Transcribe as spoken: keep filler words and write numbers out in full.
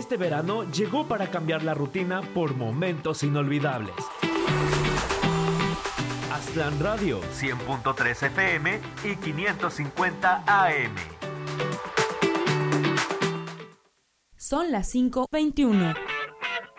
Este verano llegó para cambiar la rutina por momentos inolvidables. Aztlán Radio, cien punto tres F M y quinientos cincuenta A M. Son las cinco veintiuno.